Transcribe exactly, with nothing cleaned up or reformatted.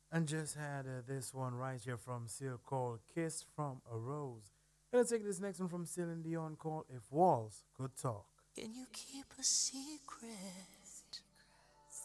And just had uh, this one right here from Seal called Kiss from a Rose. Gonna take this next one from Celine Dion called If Walls Could Talk. Can you keep a secret?